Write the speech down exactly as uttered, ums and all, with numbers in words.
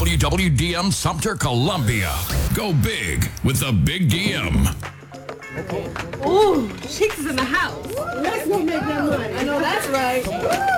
W W D M Sumter, Columbia. Go big with the Big D M. Ooh, Cheeks is in the house. Let's go make that money. I know that's right.